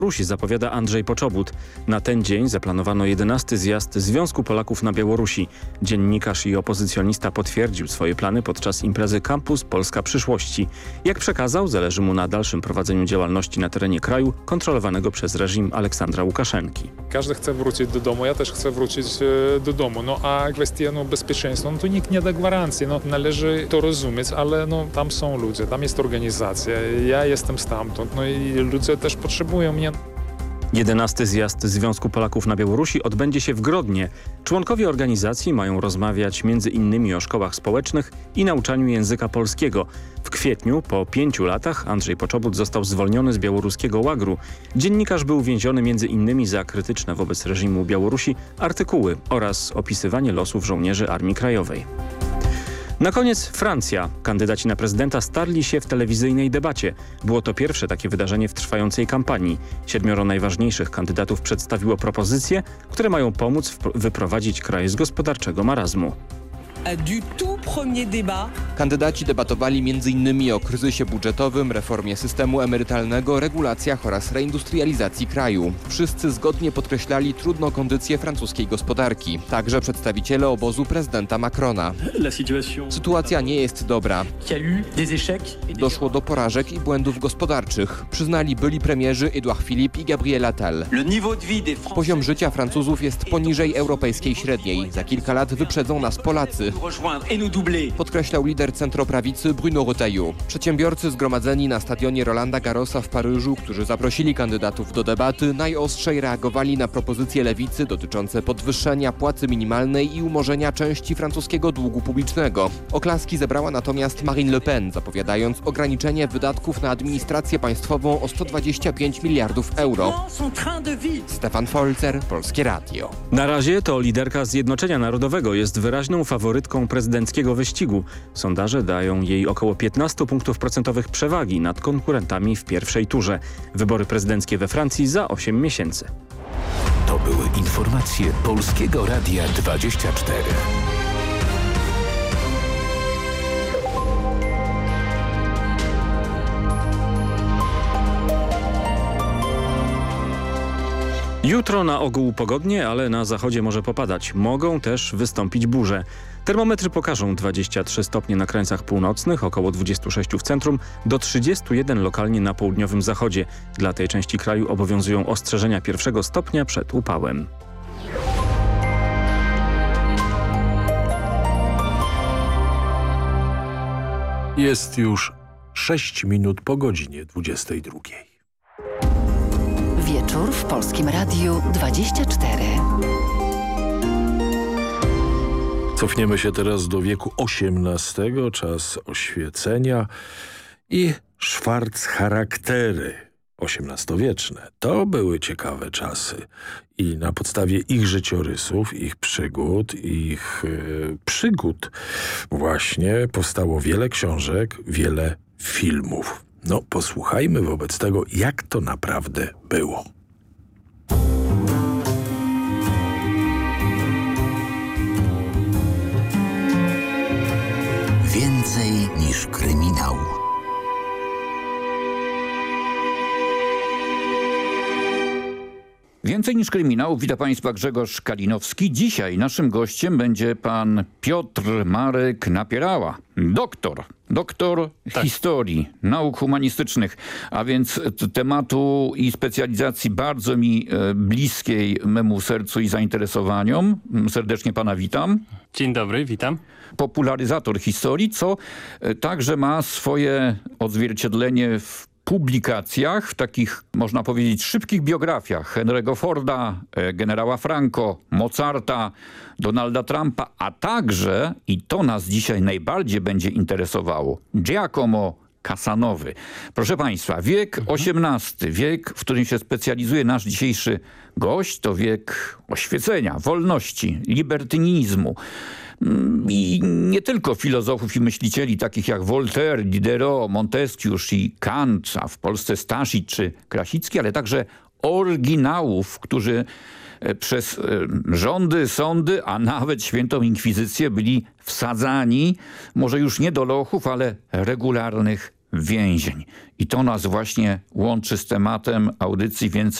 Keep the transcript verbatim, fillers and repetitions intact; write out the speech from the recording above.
Rusi zapowiada Andrzej Poczobut. Na ten dzień zaplanowano jedenasty zjazd Związku Polaków na Białorusi. Dziennikarz i opozycjonista potwierdził swoje plany podczas imprezy Campus Polska Przyszłości. Jak przekazał, zależy mu na dalszym prowadzeniu działalności na terenie kraju kontrolowanego przez reżim Aleksandra Łukaszenki. Każdy chce wrócić do domu, ja też chcę wrócić e, do domu, no a kwestia no, bezpieczeństwa, no to nikt nie da gwarancji, no należy to rozumieć, ale no tam są ludzie, tam jest organizacja, ja jestem stamtąd, no i ludzie też potrzebują mnie. jedenasty zjazd Związku Polaków na Białorusi odbędzie się w Grodnie. Członkowie organizacji mają rozmawiać między innymi o szkołach społecznych i nauczaniu języka polskiego. W kwietniu, po pięciu latach, Andrzej Poczobut został zwolniony z białoruskiego łagru. Dziennikarz był więziony między innymi za krytyczne wobec reżimu Białorusi artykuły oraz opisywanie losów żołnierzy Armii Krajowej. Na koniec Francja. Kandydaci na prezydenta starli się w telewizyjnej debacie. Było to pierwsze takie wydarzenie w trwającej kampanii. Siedmioro najważniejszych kandydatów przedstawiło propozycje, które mają pomóc wyprowadzić kraj z gospodarczego marazmu. Kandydaci debatowali między innymi o kryzysie budżetowym, reformie systemu emerytalnego, regulacjach oraz reindustrializacji kraju. Wszyscy zgodnie podkreślali trudną kondycję francuskiej gospodarki. Także przedstawiciele obozu prezydenta Macrona. Sytuacja nie jest dobra. Doszło do porażek i błędów gospodarczych, przyznali byli premierzy Edouard Philippe i Gabriel Attal. Poziom życia Francuzów jest poniżej europejskiej średniej. Za kilka lat wyprzedzą nas Polacy. Podkreślał lider centroprawicy Bruno Retailleau. Przedsiębiorcy zgromadzeni na stadionie Rolanda Garrosa w Paryżu, którzy zaprosili kandydatów do debaty, najostrzej reagowali na propozycje lewicy dotyczące podwyższenia płacy minimalnej i umorzenia części francuskiego długu publicznego. Oklaski zebrała natomiast Marine Le Pen, zapowiadając ograniczenie wydatków na administrację państwową o sto dwadzieścia pięć miliardów euro. Stefan Folzer, Polskie Radio. Na razie to liderka Zjednoczenia Narodowego jest wyraźną faworytką prezydenckiego wyścigu. Sondaże dają jej około piętnaście punktów procentowych przewagi nad konkurentami w pierwszej turze. Wybory prezydenckie we Francji za osiem miesięcy. To były informacje Polskiego Radia dwadzieścia cztery. Jutro na ogół pogodnie, ale na zachodzie może popadać. Mogą też wystąpić burze. Termometry pokażą dwadzieścia trzy stopnie na krańcach północnych, około dwadzieścia sześć w centrum, do trzydziestu jeden lokalnie na południowym zachodzie. Dla tej części kraju obowiązują ostrzeżenia pierwszego stopnia przed upałem. Jest już sześć minut po godzinie dwudziestej drugiej. Wieczór w Polskim Radiu dwadzieścia cztery. Cofniemy się teraz do wieku osiemnastego, czas oświecenia i szwarccharaktery osiemnastowieczne. To były ciekawe czasy i na podstawie ich życiorysów, ich przygód, ich yy, przygód właśnie powstało wiele książek, wiele filmów. No, posłuchajmy wobec tego, jak to naprawdę było. Więcej niż kryminał. Więcej niż kryminał. Witam Państwa, Grzegorz Kalinowski. Dzisiaj naszym gościem będzie pan Piotr Marek Napierała. Doktor. Doktor tak. historii, nauk humanistycznych, a więc tematu i specjalizacji bardzo mi e, bliskiej memu sercu i zainteresowaniom. Serdecznie pana witam. Dzień dobry, witam. Popularyzator historii, co e, także ma swoje odzwierciedlenie w publikacjach, w takich, można powiedzieć, szybkich biografiach Henry'ego Forda, e, generała Franco, Mozarta, Donalda Trumpa, a także, i to nas dzisiaj najbardziej będzie interesowało, Giacomo Casanowy. Proszę Państwa, wiek osiemnasty, wiek, w którym się specjalizuje nasz dzisiejszy gość, to wiek oświecenia, wolności, libertynizmu. I nie tylko filozofów i myślicieli takich jak Voltaire, Diderot, Montesquieu i Kant, a w Polsce Staszic czy Krasicki, ale także oryginałów, którzy przez rządy, sądy, a nawet świętą inkwizycję byli wsadzani, może już nie do lochów, ale regularnych więzień. I to nas właśnie łączy z tematem audycji Więcej